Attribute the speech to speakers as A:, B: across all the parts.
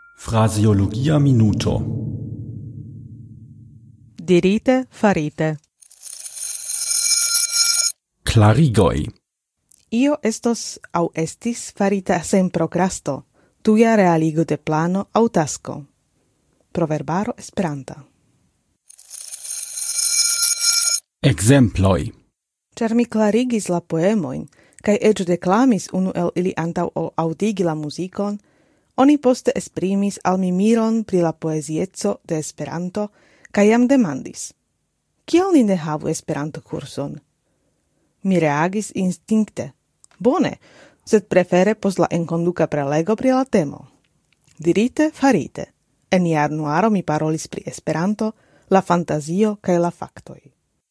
A: Fraseologia minuto.
B: Dirite, farite.
A: Klarigoj.
B: Io estos au estis farita sen prokrasto, tuja realigo de plano au tasko. Proverbaro Esperanta.
A: Ekzemploj.
B: Ĉar mi klarigis la poemojn, kaj eĉ deklamis unu el ili antaŭ ol aŭdigi la muzikon, oni poste esprimis al mi miron pri la poezieco de Esperanto, kaj jam demandis: kial ni ne havu Esperanto-kurson? Mi reagis instinkte: bone, sed prefere post la enkonduka prelego pri la temo. Dirite, farite. En januaro mi parolis pri Esperanto, la fantazio kaj la faktoj.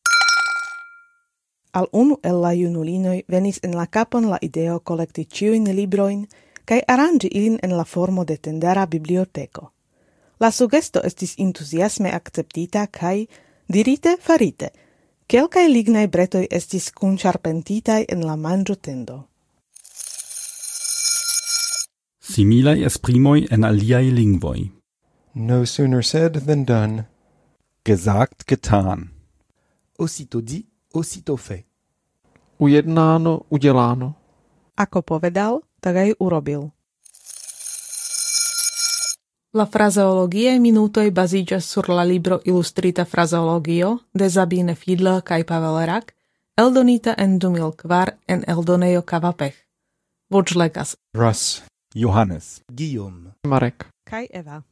B: Al unu el la junulinoj venis en la kapon la ideo kolekti ĉiujn librojn kaj aranĝi ilin en la formo de tendara biblioteko. La sugesto estis entuziasme akceptita kaj, dirite, farite, kelkaj lignaj bretoj estis kunĉarpentitaj en la manĝotendo.
A: Similaj esprimoj en aliaj lingvoj.
C: No sooner said than done.
A: Gesagt, getan.
D: Aussitôt dit, aussitôt fait.
E: Ujednáno, uděláno.
B: Ako povedal, tak aj urobil. La fraseologiae minutoj baziĝas sur la libro Ilustrita fraseologio de Sabine Fiedler kaj Pavel Rak, eldonita en 2004 en eldonejo Kavapech. Voĉlegas
C: Russ.
A: Johannes.
D: Guillaume.
E: Marek.
B: kaj Eva.